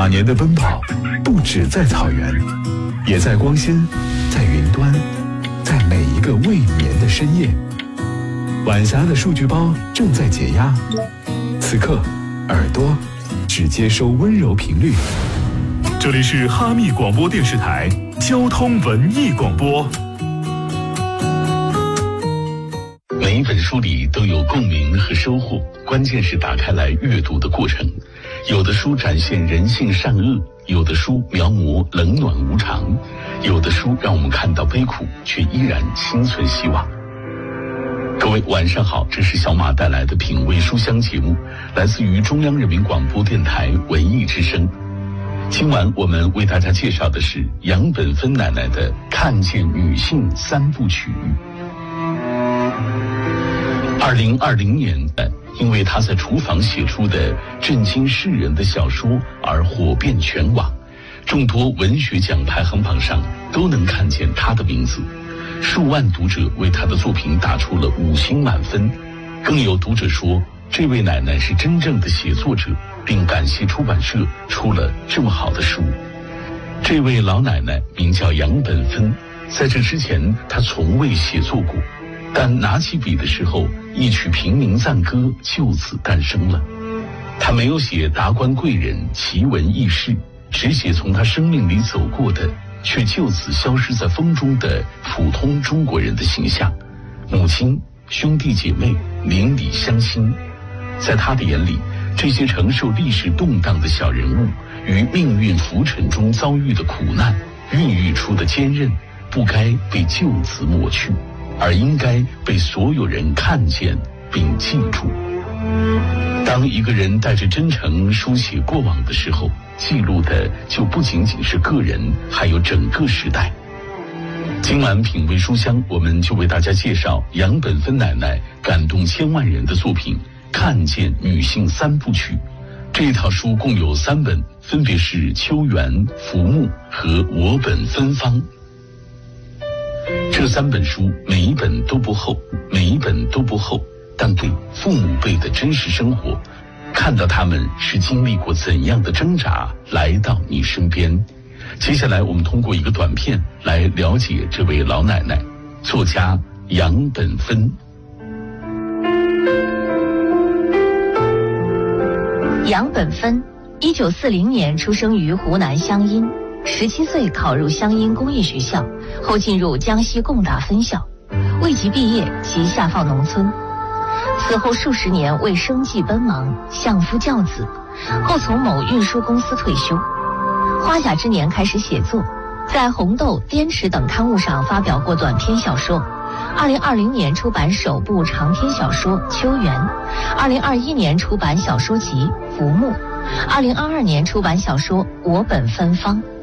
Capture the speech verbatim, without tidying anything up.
马年的奔跑不只在草原，也在光纤，在云端，在每一个未眠的深夜。晚霞的数据包正在解压，此刻耳朵只接收温柔频率。这里是哈密广播电视台交通文艺广播。 每一本书里都有共鸣和收获，关键是打开来阅读的过程。有的书展现人性善恶，有的书描摹冷暖无常，有的书让我们看到悲苦，却依然心存希望。各位晚上好，这是小马带来的品味书香节目，来自于中央人民广播电台文艺之声。今晚我们为大家介绍的是杨本芬奶奶的《看见女性三部曲》。二零二零年，因为她在厨房写出的震惊世人的小说而火遍全网，众多文学奖排行榜上都能看见她的名字。数万读者为她的作品打出了五星满分，更有读者说这位奶奶是真正的写作者，并感谢出版社出了这么好的书。这位老奶奶名叫杨本芬，在这之前她从未写作过，但拿起笔的时候，一曲平民赞歌就此诞生了。她没有写达官贵人奇闻异事，只写从她生命里走过的却就此消失在风中的普通中国人的形象，母亲、兄弟姐妹邻里乡亲。在他的眼里，这些承受历史动荡的小人物与命运浮沉中遭遇的苦难孕育出的坚韧，不该被就此抹去，而应该被所有人看见并记住。当一个人带着真诚书写过往的时候，记录的就不仅仅是个人，还有整个时代。今晚品味书香，我们就为大家介绍杨本芬奶奶感动千万人的作品《看见女性三部曲》。这一套书共有三本，分别是《秋园》、《浮木》和《我本芬芳》。这三本书每一本都不厚，每一本都不厚，但对父母辈的真实生活，看到他们是经历过怎样的挣扎来到你身边。接下来我们通过一个短片来了解这位老奶奶，作家杨本芬。 杨本芬，一九四零年出生于湖南湘阴，十七岁考入湘阴工艺学校，后进入江西工大分校，未及毕业即下放农村。此后数十年为生计奔忙，相夫教子，后从某运输公司退休。花甲之年开始写作，在《红豆》《滇池》等刊物上发表过短篇小说。二零二零年出版首部长篇小说《秋园》，二零二一年出版小说集《浮木》，二零二二年出版小说《我本芬芳》。